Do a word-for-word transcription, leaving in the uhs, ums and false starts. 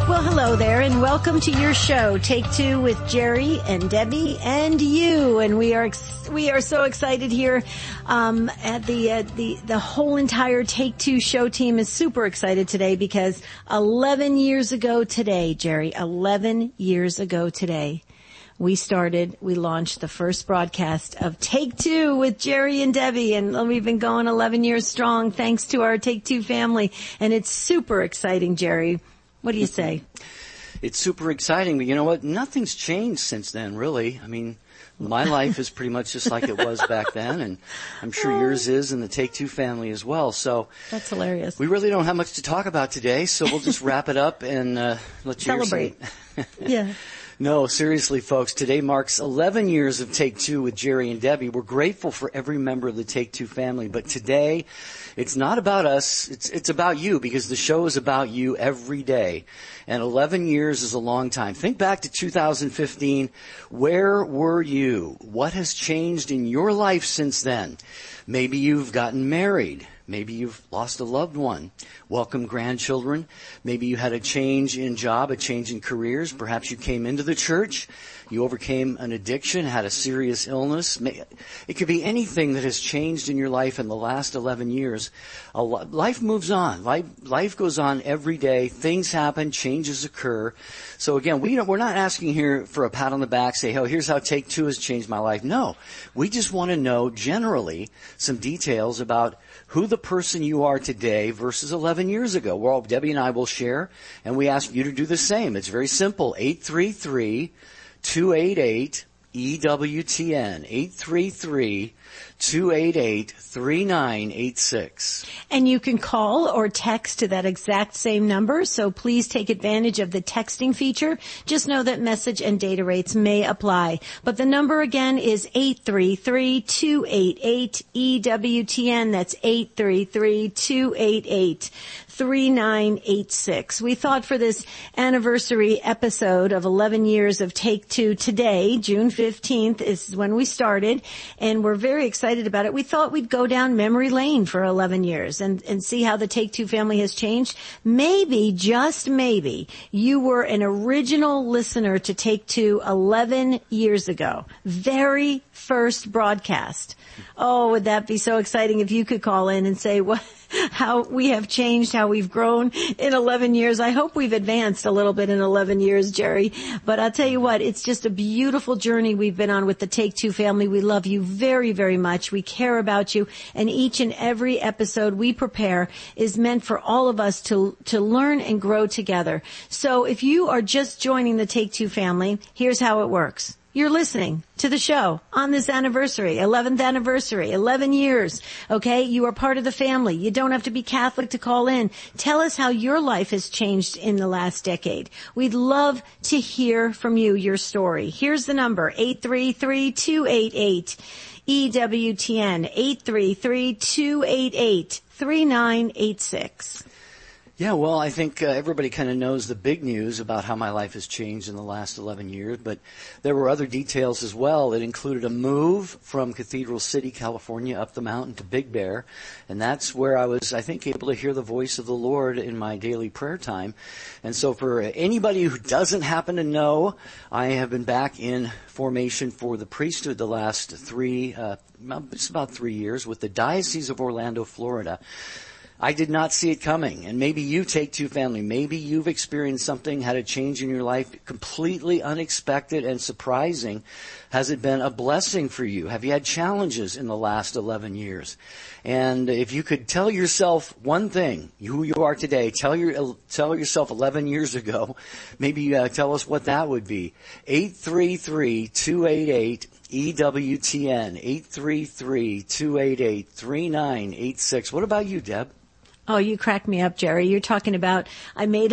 Well, hello there, and welcome to your show, Take Two with Jerry and Debbie and you. And we are ex- we are so excited here. Um, at the uh, the the whole entire Take Two show team is super excited today because eleven years ago today, Jerry, eleven years ago today, we started, we launched the first broadcast of Take Two with Jerry and Debbie, and we've been going eleven years strong thanks to our Take Two family, and it's super exciting, Jerry. What do you say? It's super exciting, but you know what? Nothing's changed since then, really. I mean, my life is pretty much just like it was back then, and I'm sure yours is, and the Take Two family as well. So that's hilarious. We really don't have much to talk about today, so we'll just wrap it up and uh, let you celebrate. Yeah. No, seriously, folks, today marks eleven years of Take Two with Jerry and Debbie. We're grateful for every member of the Take Two family, but today, it's not about us, it's it's about you, because the show is about you every day. And eleven years is a long time. Think back to two thousand fifteen. Where were you? What has changed in your life since then? Maybe you've gotten married. Maybe you've lost a loved one, welcomed grandchildren. Maybe you had a change in job, a change in careers. Perhaps you came into the church. You overcame an addiction, had a serious illness. It could be anything that has changed in your life in the last eleven years. Life moves on. Life, life goes on every day. Things happen. Changes occur. So again, we don't, we're not asking here for a pat on the back, say, oh, here's how Take Two has changed my life. No. We just want to know generally some details about who the person you are today versus eleven years ago. Well, Debbie and I will share, and we ask you to do the same. It's very simple. eight three three, two eight eight, E W T N. eight three three, two eight eight, three nine eight six. And you can call or text to that exact same number, so please take advantage of the texting feature. Just know that message and data rates may apply. But the number again is eight three three, two eight eight, E W T N. That's eight three three, two eight eight, three nine eight six. We thought for this anniversary episode of eleven years of Take Two today, June fifteenth, is when we started, and we're very excited about it. We thought we'd go down memory lane for eleven years and, and see how the Take Two family has changed. Maybe, just maybe, you were an original listener to Take Two eleven years ago. Very first broadcast. Oh, would that be so exciting if you could call in and say what, how we have changed, how we've grown in eleven years. I hope we've advanced a little bit in eleven years, Jerry. But I'll tell you what, it's just a beautiful journey we've been on with the Take Two family. We love you very, very much. We care about you. And each and every episode we prepare is meant for all of us to, to learn and grow together. So if you are just joining the Take Two family, here's how it works. You're listening to the show on this anniversary, eleventh anniversary, eleven years, okay? You are part of the family. You don't have to be Catholic to call in. Tell us how your life has changed in the last decade. We'd love to hear from you, your story. Here's the number, eight three three, two eight eight, E W T N, eight three three, two eight eight, three nine eight six. Yeah, well, I think uh, everybody kind of knows the big news about how my life has changed in the last eleven years, but there were other details as well that included a move from Cathedral City, California, up the mountain to Big Bear, and that's where I was, I think, able to hear the voice of the Lord in my daily prayer time. And so for anybody who doesn't happen to know, I have been back in formation for the priesthood the last three, uh, it's about three years with the Diocese of Orlando, Florida. I did not see it coming, and maybe you, Take Two family, maybe you've experienced something, had a change in your life, completely unexpected and surprising. Has it been a blessing for you? Have you had challenges in the last eleven years? And if you could tell yourself one thing, who you are today, tell your tell yourself eleven years ago, maybe uh, tell us what that would be. eight three three, two eight eight, E W T N, eight three three, two eight eight, three nine eight six. What about you, Deb? Oh, you crack me up, Jerry. You're talking about, I made